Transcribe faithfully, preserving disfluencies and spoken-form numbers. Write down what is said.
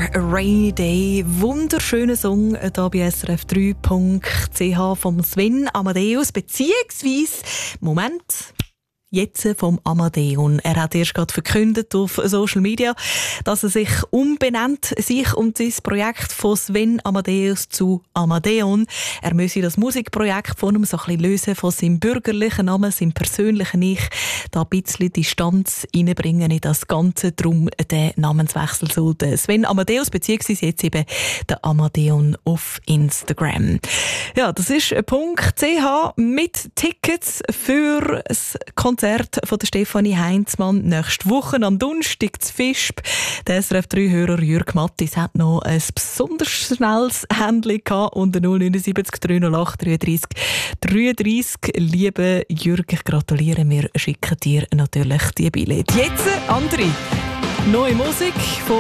Another Rainy Day. Wunderschöner Song hier bei S R F drei Punkt C H vom Sven Amadeus, beziehungsweise, Moment, jetzt vom Amadeon. Er hat erst gerade verkündet auf Social Media, dass er sich umbenennt, sich und sein Projekt von Sven Amadeus zu Amadeon. Er müsse das Musikprojekt von ihm so ein bisschen lösen von seinem bürgerlichen Namen, seinem persönlichen Ich, da ein bisschen Distanz reinbringen in das Ganze. Darum der Namenswechsel zu Sven Amadeus, beziehungsweise jetzt eben der Amadeon auf Instagram. Ja, das ist Punkt C H mit Tickets für das Konzert von der Stefanie Heinzmann nächste Woche am Donnerstag zu Visp. Der S R F drei Hörer Jürg Mattis hat noch ein besonders schnelles Händchen gehabt unter null neun sieben drei null acht drei drei drei drei. Liebe Jürg, ich gratuliere, wir schicken dir natürlich die Billette. Jetzt andere neue Musik von